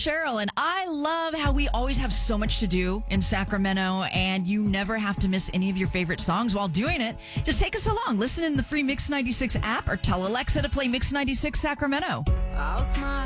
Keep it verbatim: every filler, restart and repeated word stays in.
Cheryl, and I love how we always have so much to do in Sacramento, and you never have to miss any of your favorite songs while doing it. Just take us along. Listen in the free Mix ninety-six app or tell Alexa to play Mix ninety-six Sacramento. I'll smile.